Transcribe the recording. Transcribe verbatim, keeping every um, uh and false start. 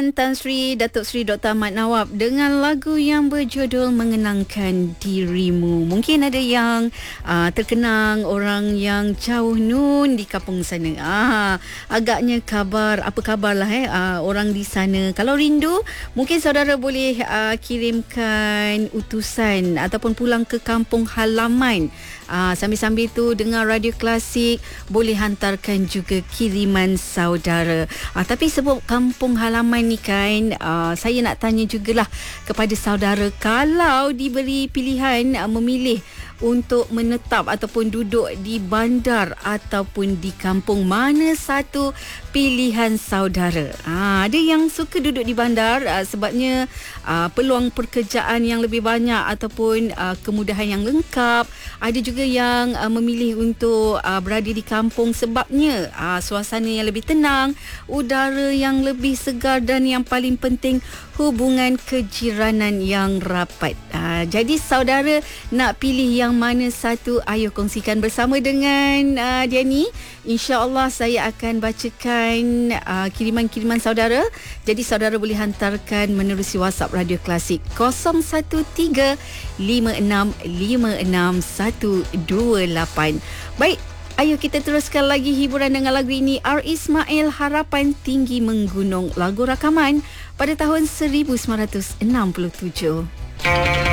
kiriman Tan Sri Datuk Sri Doktor Ahmad Nawab dengan lagu yang berjudul Mengenangkan Dirimu. Mungkin ada yang uh, terkenang orang yang jauh nun di kampung sana. Ah, agaknya kabar, apa khabar lah eh uh, orang di sana. Kalau rindu, mungkin saudara boleh uh, kirimkan utusan ataupun pulang ke kampung halaman. Uh, sambil-sambil tu dengar radio klasik, boleh hantarkan juga kiriman saudara. Uh, tapi sebab kampung halaman ni kan, uh, saya nak tanya jugalah kepada saudara, kalau diberi pilihan uh, memilih untuk menetap ataupun duduk di bandar ataupun di kampung, mana satu pilihan saudara? Ha, ada yang suka duduk di bandar uh, sebabnya uh, peluang pekerjaan yang lebih banyak ataupun uh, kemudahan yang lengkap. Ada juga yang uh, memilih untuk uh, berada di kampung sebabnya uh, suasana yang lebih tenang, udara yang lebih segar dan yang paling penting hubungan kejiranan yang rapat. Uh, jadi saudara nak pilih yang mana satu? Ayo kongsikan bersama dengan uh, Diani. InsyaAllah saya akan bacakan uh, kiriman-kiriman saudara. Jadi saudara boleh hantarkan menerusi WhatsApp Radio Klasik kosong satu tiga lima enam lima enam satu dua lapan. Baik, ayo kita teruskan lagi hiburan dengan lagu ini. R. Ismail, Harapan Tinggi Menggunung, lagu rakaman pada tahun seribu sembilan ratus enam puluh tujuh.